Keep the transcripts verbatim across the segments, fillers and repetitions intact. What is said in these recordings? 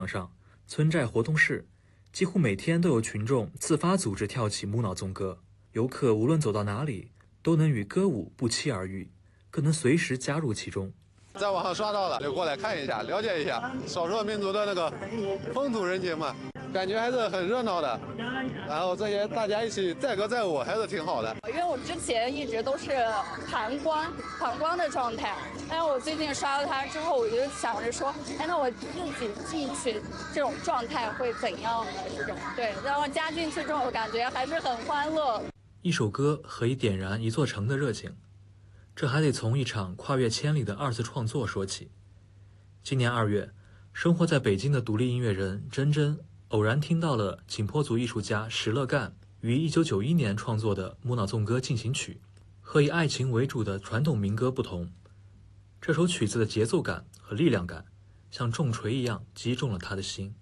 上，村寨活动室几乎每天都有群众自发组织跳起木脑纵歌，游客无论走到哪里，都能与歌舞不期而遇，更能随时加入其中。 在网上刷到了，就过来看一下，了解一下少数民族的那个风土人情嘛，感觉还是很热闹的。然后这些大家一起载歌载舞，还是挺好的。 因为我之前一直都是旁观旁观的状态，但是我最近刷了它之后，我就想着说，哎，那我自己进去这种状态会怎样呢？这种对，然后加进去之后，感觉还是很欢乐。 一首歌可以点燃一座城的热情。这还得从一场跨越千里的二次创作说起。今年二月，生活在北京的独立音乐人真真偶然听到了景颇族艺术家石乐干于一九九一年创作的《木脑纵歌进行曲》。和以爱情为主的传统民歌不同，这首曲子的节奏感和力量感像重锤一样击中了他的心。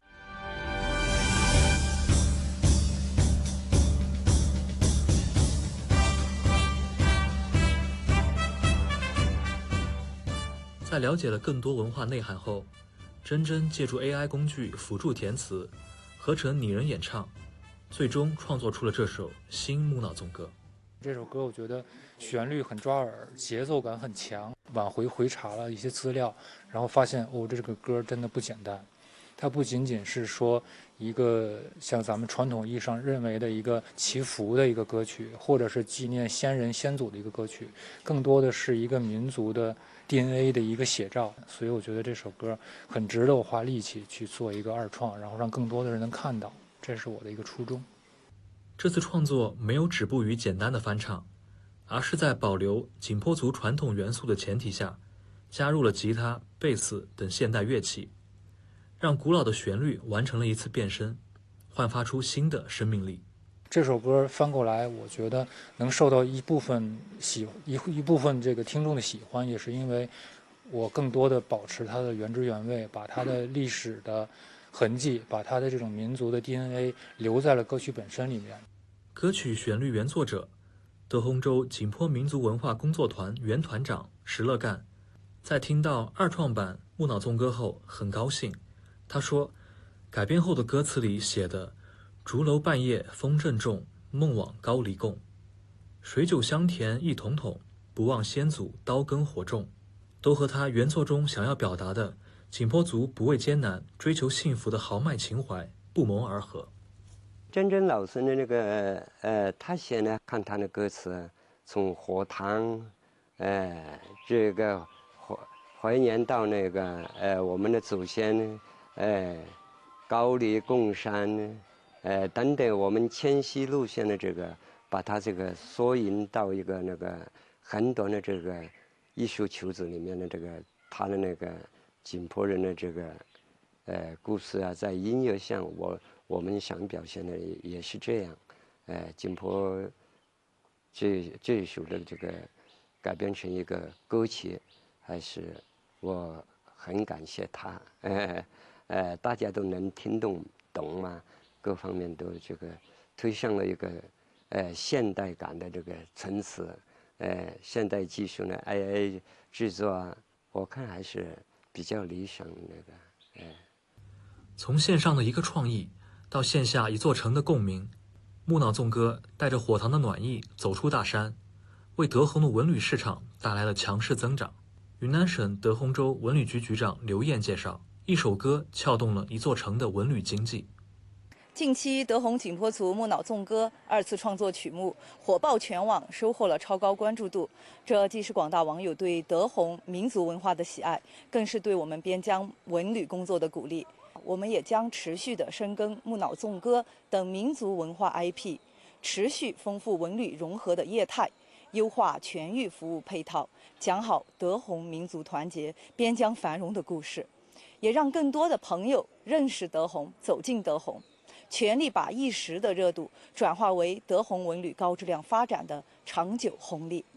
在了解了更多文化内涵后，真真借助 A I 工具辅助填词，合成拟人演唱，最终创作出了这首新木脑纵歌。 这首歌我觉得旋律很抓耳，节奏感很强。往回回查了一些资料，然后发现哦，这个歌真的不简单。它不仅仅是说一个像咱们传统意义上认为的一个祈福的一个歌曲，或者是纪念先人先祖的一个歌曲，更多的是一个民族的 D N A 的一个写照。所以我觉得这首歌很值得我花力气去做一个二创，然后让更多的人能看到，这是我的一个初衷。 这次创作没有止步于简单的翻唱，而是在保留景颇族传统元素的前提下，加入了吉他、贝斯等现代乐器，让古老的旋律完成了一次变身，焕发出新的生命力。 这首歌翻过来，我觉得能受到一部分喜一一部分这个听众的喜欢，也是因为我更多的保持它的原汁原味，把它的历史的痕迹，把它的这种民族的 D N A 留在了歌曲本身里面。 歌曲旋律原作者德宏州景颇民族文化工作团原团长石乐干，在听到二创版《木脑纵歌》后很高兴。他说，改编后的歌词里写的“竹楼半夜风正重，梦往高黎共，水酒香甜一桶桶，不忘先祖刀耕火种”，都和他原作中想要表达的景颇族不畏艰难、追求幸福的豪迈情怀不谋而合。 真真老师的那个呃，他写呢，看他的歌词，从火塘，呃，这个怀怀念到那个呃，我们的祖先，呃，高黎贡山，呃，等等，我们迁徙路线的这个，把它这个缩引到一个那个很短的这个艺术曲子里面的这个他的那个景颇人的这个呃故事啊，在音乐上我。我们想表现的也是这样，呃，景颇这这一首的这个改编成一个歌曲，还是我很感谢他，呃呃，大家都能听懂懂嘛，各方面都这个推上了一个呃现代感的这个层次，呃，现代技术呢 ，A I 制作啊，我看还是比较理想的那个，呃， 从线上的一个创意。到线下一座城的共鸣，木脑纵歌带着火塘的暖意走出大山，为德宏的文旅市场带来了强势增长。云南省德宏州文旅局局长刘燕介绍，一首歌撬动了一座城的文旅经济。 近期德宏景颇族木脑纵歌二次创作曲目火爆全网，收获了超高关注度。这既是广大网友对德宏民族文化的喜爱，更是对我们边疆文旅工作的鼓励。我们也将持续地深耕木脑纵歌等民族文化 I P， 持续丰富文旅融合的业态，优化全域服务配套，讲好德宏民族团结、边疆繁荣的故事，也让更多的朋友认识德宏、走进德宏，全力把一时的热度转化为德宏文旅高质量发展的长久红利。